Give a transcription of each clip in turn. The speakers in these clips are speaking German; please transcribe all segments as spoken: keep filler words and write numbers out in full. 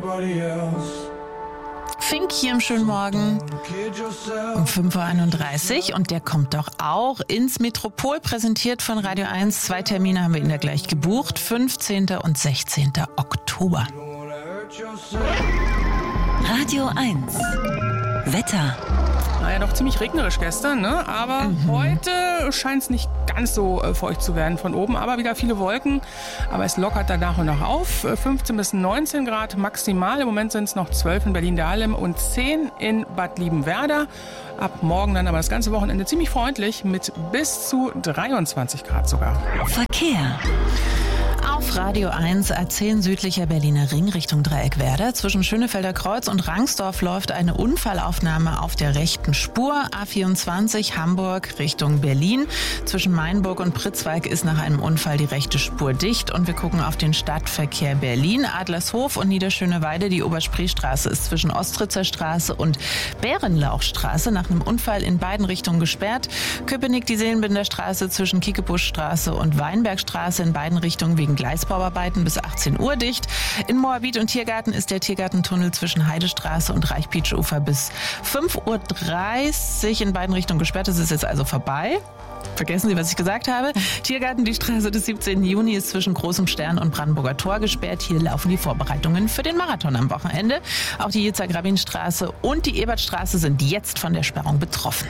Fink hier im schönen Morgen um fünf Uhr einunddreißig und der kommt doch auch ins Metropol, präsentiert von Radio eins. Zwei Termine haben wir ihn da gleich gebucht, fünfzehnten und sechzehnten Oktober. Radio eins. Wetter. War ja doch ziemlich regnerisch gestern, ne? Aber mhm. heute scheint es nicht ganz so äh, feucht zu werden von oben, aber wieder viele Wolken. Aber es lockert dann nach und nach auf. fünfzehn bis neunzehn Grad maximal. Im Moment sind es noch zwölf in Berlin-Dahlem und zehn in Bad Liebenwerda. Ab morgen dann aber das ganze Wochenende ziemlich freundlich mit bis zu dreiundzwanzig Grad sogar. Verkehr. Auf Radio eins A zehn südlicher Berliner Ring Richtung Dreieckwerder. Zwischen Schönefelder Kreuz und Rangsdorf läuft eine Unfallaufnahme auf der rechten Spur. A vierundzwanzig Hamburg Richtung Berlin. Zwischen Mainburg und Pritzwalk ist nach einem Unfall die rechte Spur dicht. Und wir gucken auf den Stadtverkehr Berlin. Adlershof und Niederschöneweide. Die Oberspreestraße ist zwischen Ostritzer Straße und Bärenlauchstraße nach einem Unfall in beiden Richtungen gesperrt. Köpenick die Seelenbinderstraße zwischen Kiekebuschstraße und Weinbergstraße in beiden Richtungen wegen Gleisbauarbeiten bis achtzehn Uhr dicht. In Moabit und Tiergarten ist der Tiergartentunnel zwischen Heidestraße und Reichpietsch-Ufer bis fünf Uhr dreißig in beiden Richtungen gesperrt. Das ist jetzt also vorbei. Vergessen Sie, was ich gesagt habe. Tiergarten, die Straße des siebzehnten Juni ist zwischen Großem Stern und Brandenburger Tor gesperrt. Hier laufen die Vorbereitungen für den Marathon am Wochenende. Auch die Yitzhak-Rabin-Straße und die Ebertstraße sind jetzt von der Sperrung betroffen.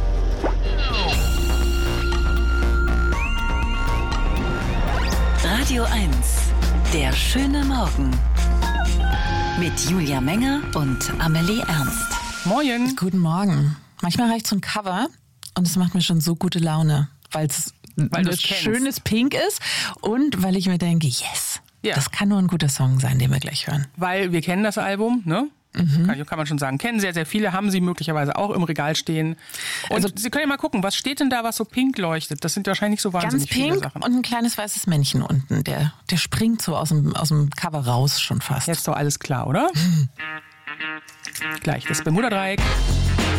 Radio eins. Der schöne Morgen. Mit Julia Menger und Amelie Ernst. Moin. Guten Morgen. Manchmal reicht so ein Cover und es macht mir schon so gute Laune, weil es ein schönes Pink ist und weil ich mir denke, yes, ja. Das kann nur ein guter Song sein, den wir gleich hören. Weil wir kennen das Album, ne? Mhm. Kann, kann man schon sagen. Kennen sehr, sehr viele, haben sie möglicherweise auch im Regal stehen. Und also, Sie können ja mal gucken, was steht denn da, was so pink leuchtet? Das sind wahrscheinlich so wahnsinnig ganz pink viele Sachen. Und ein kleines weißes Männchen unten. Der, der springt so aus dem, aus dem Cover raus schon fast. Jetzt doch alles klar, oder? Gleich das Bermuda-Dreieck.